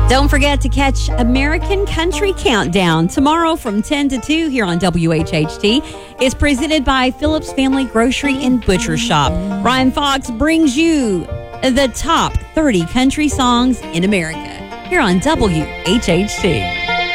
Don't forget to catch American Country Countdown tomorrow from 10 to 2 here on WHHT. It's presented by Phillips Family Grocery and Butcher Shop. Ryan Fox brings you the top 30 country songs in America here on WHHT.